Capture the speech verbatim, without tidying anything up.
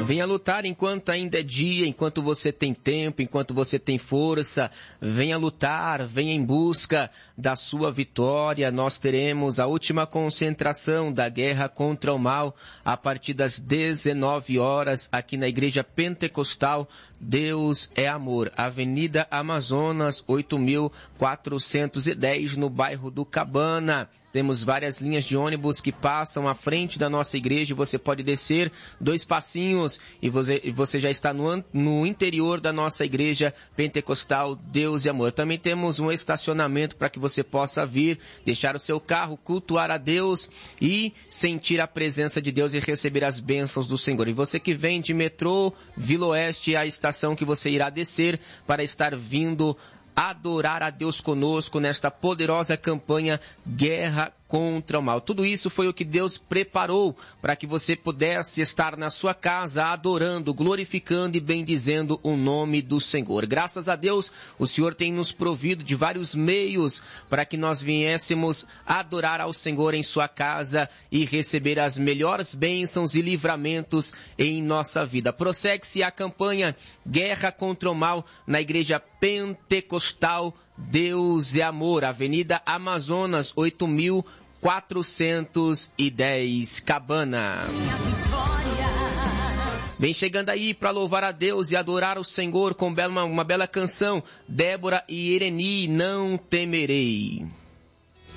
Venha lutar enquanto ainda é dia, enquanto você tem tempo, enquanto você tem força. Venha lutar, venha em busca da sua vitória. Nós teremos a última concentração da guerra contra o mal a partir das dezenove horas aqui na Igreja Pentecostal Deus é Amor, Avenida Amazonas, oito mil quatrocentos e dez, no bairro do Cabana. Temos várias linhas de ônibus que passam à frente da nossa igreja e você pode descer dois passinhos e você, você já está no, no interior da nossa igreja pentecostal Deus e Amor. Também temos um estacionamento para que você possa vir, deixar o seu carro, cultuar a Deus e sentir a presença de Deus e receber as bênçãos do Senhor. E você que vem de metrô, Vila Oeste, é a estação que você irá descer para estar vindo adorar a Deus conosco nesta poderosa campanha Guerra contra o Mal. Tudo isso foi o que Deus preparou para que você pudesse estar na sua casa adorando, glorificando e bendizendo o nome do Senhor. Graças a Deus, o Senhor tem nos provido de vários meios para que nós viéssemos adorar ao Senhor em sua casa e receber as melhores bênçãos e livramentos em nossa vida. Prossegue-se a campanha Guerra contra o Mal na Igreja Pentecostal Deus é Amor, Avenida Amazonas, oito mil quatrocentos e dez, Cabana. Vem chegando aí para louvar a Deus e adorar o Senhor com uma, uma bela canção, Débora e Ireni, Não Temerei.